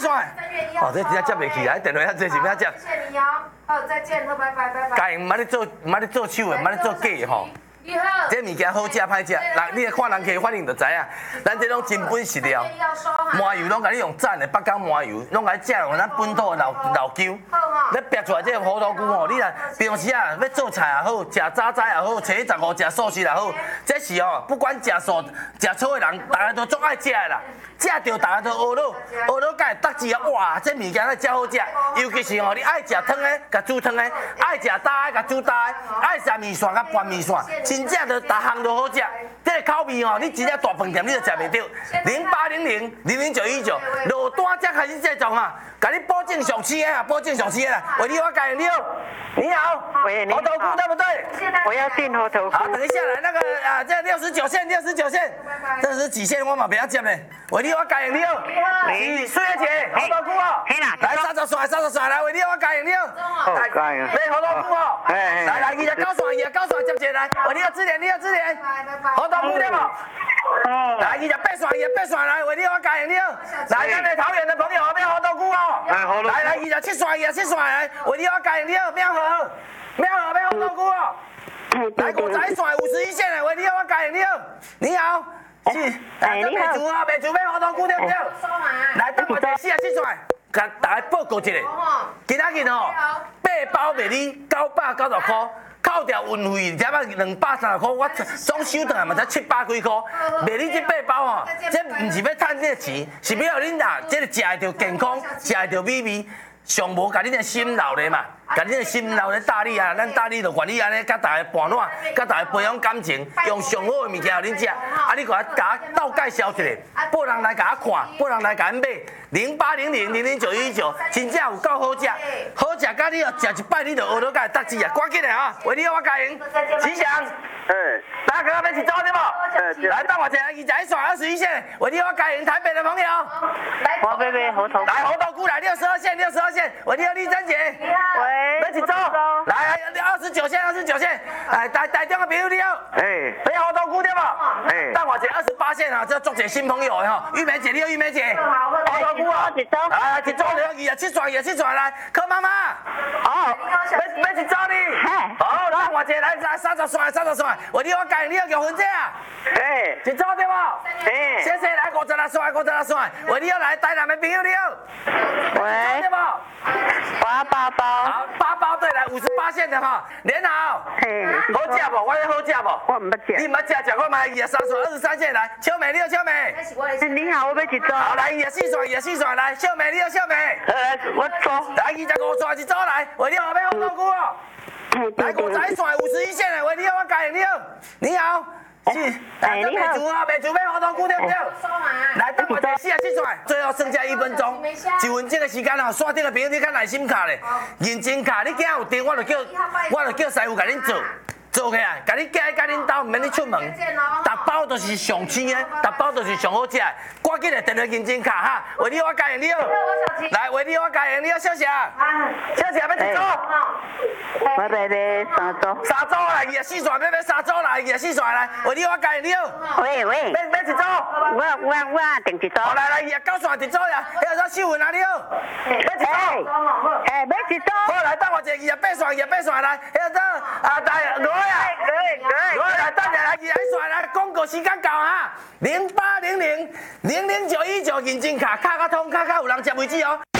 线。哦，这真正接袂起来，电话遐济是要接。 谢谢你哦，好，再见，好，拜拜，拜拜。 家己毋捌咧做手的，毋捌咧做假的吼。这物件好食歹食，人你看人客反应就知影，咱这种真本实料，麻油拢甲你用赞的北港麻油，拢甲你食用咱本土的老姜。你逼出来这个胡桃菇吼，你若平时啊要做菜也好，食早餐也好，初一十五食素食也好，这是哦，不管食素食草的人，大家都足爱食的啦。食着大家都学到甲会得志啊！哇，这物件咧真好食，尤其是哦，你爱食汤的，甲煮汤的；爱食搭的，甲煮搭的；爱食面线，甲拌面线，真正都逐项都好食。这个口味哦，你一只大饭店你就食袂到。0800000919，落单才开始制作哈，甲你保证上市的啊，保证上市的啦。为你我介绍你好，你好， 喂，你好， 猴头菇对不对？ 我要订猴头菇。 好，等一下来那个啊，这69线，这是几线我嘛不要接嘞。为你我介绍你好，是水的姐，猴头菇哦，来30线来，为你我介绍你好，来猴头菇哦，来29线接一来，为你要支援，猴头菇对不？来28线来，为你我介绍你好，来咱的桃园的朋友要猴头菇哦，来27线来，为你我介绍你好，喵河要猴头菇哦，来51线51线来，为你我介绍你好，你好。是，你好，袂煮要猴头菇对不对？来，等我一47线，甲大家报告一下，今仔日吼，8包卖你990块，扣掉运费，加啊230块，我总收倒来嘛才700几块，卖你这8包吼，这唔是要趁这个钱，是要互恁啊，这个食会着健康，食会着美味，上无甲恁的心留咧嘛。甲你的心留咧大理啊，咱大理就愿意安尼，甲大家伴暖，甲大家培养感情，用上好的物件互恁食。啊，你甲我倒介绍一下，报人来甲我看，报人来甲阮买0800000919，真正有够好食，好食甲你哦，食一摆你就学到甲会得志啊！赶紧来啊，为你我加油，吉祥。大家刚刚要一组对不？来，等我一下，21线21线，为你我加油，台北的朋友。 我要买猴头菇。 来，猴头菇来62线，为你丽珍姐。 喂。 要一组，来29线，哎，台中的朋友你好，你猴头菇对不？等我一下28线啊，这做一个新朋友的吼，玉梅姐你好，玉梅姐，猴头菇哦，来一组了27线来，柯妈妈，好，要一组呢，好，等我一下来30线，为你我介绍你好玉芬姐啊，一组对不？谢谢来56线，为你好来台南的朋友你好， 喂， 对不？ 我要8包。 好，8包对来58线的哈，连好，好食不？我要好食不？ 我唔捌食。 你唔捌食，我买23线23线来，小美你好，小美。 你好，我要一组。 好来24线来，小美你好，小美。 我走。 来25线一组来，为你好要猴头菇哦。来51线51线的，为你好我介绍你好，你好。是，你好，袂煮要猴头菇对不对？来，等我一下47线，最后剩下1分钟，1分钟的时间哦，线顶的朋友你较耐心卡咧，认真卡，你今有电我就叫师傅甲恁做起来，甲你寄甲恁兜，唔免你出门，逐包都是上青的，逐包都是上好食的，赶紧来电话认真卡哈，为你我介绍你好，来为你我介绍你好，小霞要一组？ 我要买3组。 3组来，24线要买3组来，24线来，为你我介绍你好。 喂， 要一组？ 我订一组。 好来29线一组呀，还有说秀文啊你好，要一组？ 买一组。 好来，等我一下28线来，还有说啊大来等下来21线来，广告时间到哈，0800000919认真卡，卡卡通，卡卡有人接为止哦。